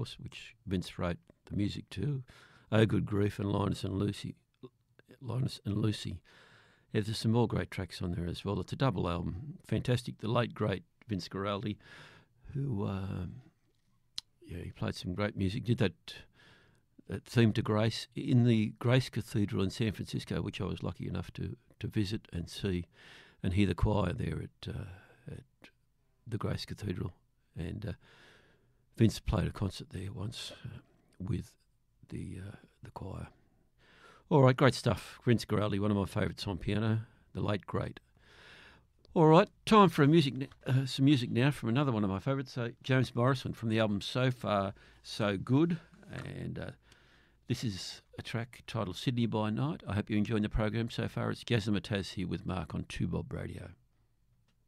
course, which Vince wrote the music to. Oh Good Grief and Linus and Lucy. Yeah, there's some more great tracks on there as well. It's a double album. Fantastic. The late, great Vince Guaraldi, who, he played some great music, did that theme to Grace in the Grace Cathedral in San Francisco, which I was lucky enough to visit and see and hear the choir there at the Grace Cathedral. And Vince played a concert there once with the choir. All right, great stuff. Vince Guaraldi, one of my favourites on piano, the late great. All right, time for some music now from another one of my favourites, James Morrison, from the album So Far, So Good. And this is a track titled Sydney by Night. I hope you're enjoying the program so far. It's Gazza Mataz here with Mark on 2Bob Radio.